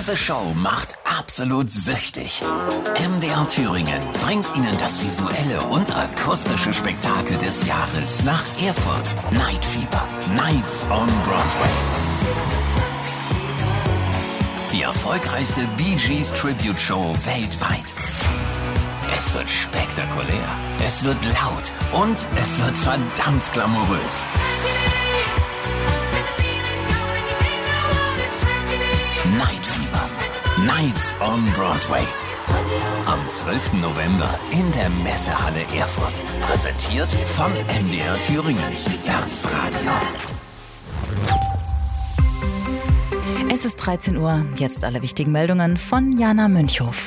Diese Show macht absolut süchtig. MDR Thüringen bringt Ihnen das visuelle und akustische Spektakel des Jahres nach Erfurt. Night Fever. Nights on Broadway. Die erfolgreichste Bee Gees Tribute Show weltweit. Es wird spektakulär, es wird laut und es wird verdammt glamourös. Night Fever. Nights on Broadway. Am 12. November in der Messehalle Erfurt. Präsentiert von MDR Thüringen. Das Radio. Es ist 13 Uhr. Jetzt alle wichtigen Meldungen von Jana Münchhof.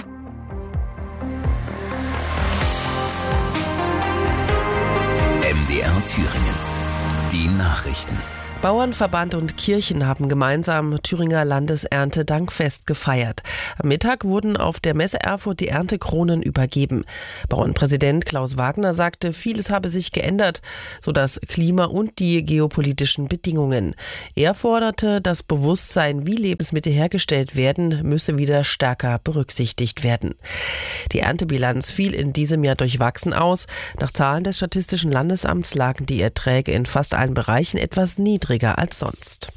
MDR Thüringen. Die Nachrichten. Bauernverband und Kirchen haben gemeinsam Thüringer Landeserntedankfest gefeiert. Am Mittag wurden auf der Messe Erfurt die Erntekronen übergeben. Bauernpräsident Klaus Wagner sagte, vieles habe sich geändert, so das Klima und die geopolitischen Bedingungen. Er forderte, das Bewusstsein, wie Lebensmittel hergestellt werden, müsse wieder stärker berücksichtigt werden. Die Erntebilanz fiel in diesem Jahr durchwachsen aus. Nach Zahlen des Statistischen Landesamts lagen die Erträge in fast allen Bereichen etwas niedriger als sonst.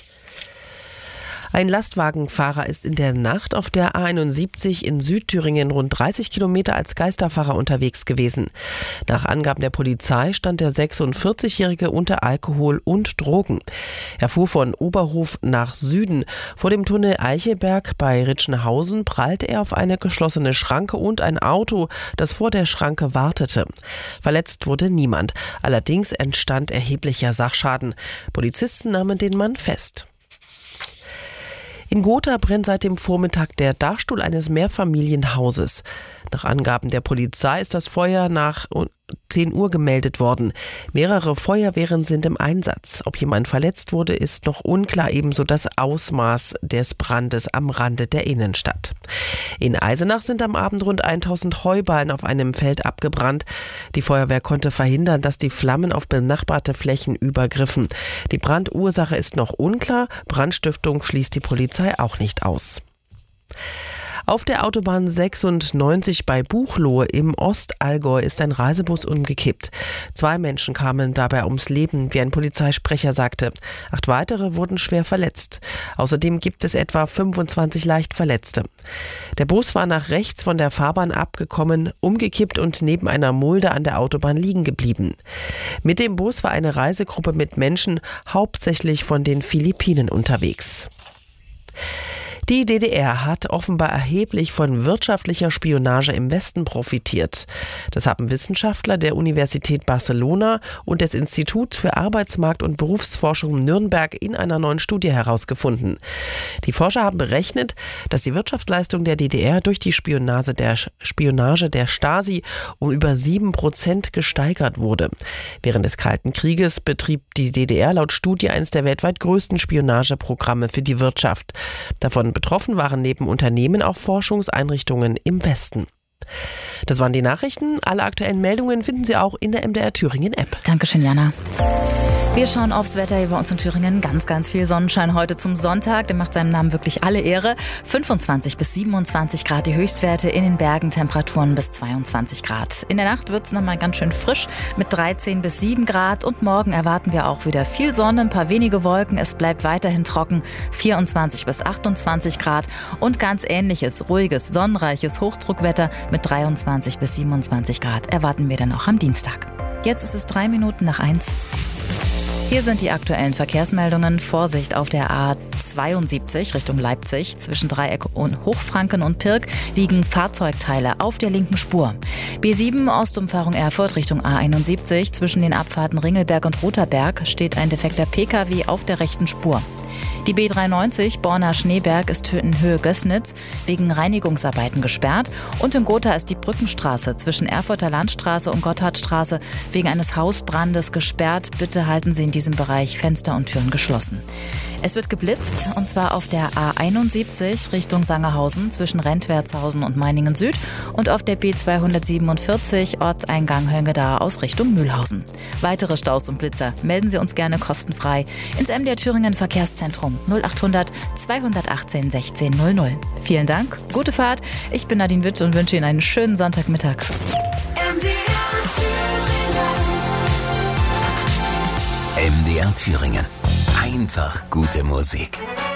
Ein Lastwagenfahrer ist in der Nacht auf der A71 in Südthüringen rund 30 Kilometer als Geisterfahrer unterwegs gewesen. Nach Angaben der Polizei stand der 46-Jährige unter Alkohol und Drogen. Er fuhr von Oberhof nach Süden. Vor dem Tunnel Eichelberg bei Ritschenhausen prallte er auf eine geschlossene Schranke und ein Auto, das vor der Schranke wartete. Verletzt wurde niemand. Allerdings entstand erheblicher Sachschaden. Polizisten nahmen den Mann fest. In Gotha brennt seit dem Vormittag der Dachstuhl eines Mehrfamilienhauses. Nach Angaben der Polizei ist das Feuer nach 10 Uhr gemeldet worden. Mehrere Feuerwehren sind im Einsatz. Ob jemand verletzt wurde, ist noch unklar, ebenso das Ausmaß des Brandes am Rande der Innenstadt. In Eisenach sind am Abend rund 1000 Heuballen auf einem Feld abgebrannt. Die Feuerwehr konnte verhindern, dass die Flammen auf benachbarte Flächen übergriffen. Die Brandursache ist noch unklar. Brandstiftung schließt die Polizei auch nicht aus. Auf der Autobahn 96 bei Buchloe im Ostallgäu ist ein Reisebus umgekippt. 2 Menschen kamen dabei ums Leben, wie ein Polizeisprecher sagte. 8 weitere wurden schwer verletzt. Außerdem gibt es etwa 25 leicht Verletzte. Der Bus war nach rechts von der Fahrbahn abgekommen, umgekippt und neben einer Mulde an der Autobahn liegen geblieben. Mit dem Bus war eine Reisegruppe mit Menschen, hauptsächlich von den Philippinen, unterwegs. Die DDR hat offenbar erheblich von wirtschaftlicher Spionage im Westen profitiert. Das haben Wissenschaftler der Universität Barcelona und des Instituts für Arbeitsmarkt- und Berufsforschung Nürnberg in einer neuen Studie herausgefunden. Die Forscher haben berechnet, dass die Wirtschaftsleistung der DDR durch die Spionage der Stasi um über 7% gesteigert wurde. Während des Kalten Krieges betrieb die DDR laut Studie eines der weltweit größten Spionageprogramme für die Wirtschaft. Davon betroffen waren neben Unternehmen auch Forschungseinrichtungen im Westen. Das waren die Nachrichten. Alle aktuellen Meldungen finden Sie auch in der MDR Thüringen App. Dankeschön, Jana. Wir schauen aufs Wetter hier bei uns in Thüringen. Ganz, ganz viel Sonnenschein heute zum Sonntag. Der macht seinem Namen wirklich alle Ehre. 25 bis 27 Grad die Höchstwerte, in den Bergen Temperaturen bis 22 Grad. In der Nacht wird es nochmal ganz schön frisch mit 13 bis 7 Grad. Und morgen erwarten wir auch wieder viel Sonne, ein paar wenige Wolken. Es bleibt weiterhin trocken, 24 bis 28 Grad. Und ganz ähnliches, ruhiges, sonnenreiches Hochdruckwetter mit 23 bis 27 Grad erwarten wir dann auch am Dienstag. Jetzt ist es 3 Minuten nach 1. Hier sind die aktuellen Verkehrsmeldungen. Vorsicht auf der A72 Richtung Leipzig. Zwischen Dreieck und Hochfranken und Pirk liegen Fahrzeugteile auf der linken Spur. B7 Ostumfahrung Erfurt Richtung A71. Zwischen den Abfahrten Ringelberg und Rotherberg steht ein defekter Pkw auf der rechten Spur. Die B93 Borna-Schneeberg ist in Höhe Gößnitz wegen Reinigungsarbeiten gesperrt. Und in Gotha ist die Brückenstraße zwischen Erfurter Landstraße und Gotthardstraße wegen eines Hausbrandes gesperrt. Bitte halten Sie in diesem Bereich Fenster und Türen geschlossen. Es wird geblitzt, und zwar auf der A71 Richtung Sangerhausen zwischen Rentwertshausen und Meiningen Süd und auf der B247 Ortseingang Höngeda aus Richtung Mühlhausen. Weitere Staus und Blitzer melden Sie uns gerne kostenfrei ins MDR Thüringen Verkehrszentrum Info 0800 218 16 00. Vielen Dank, gute Fahrt. Ich bin Nadine Witt und wünsche Ihnen einen schönen Sonntagmittag. MDR Thüringen. Einfach gute Musik.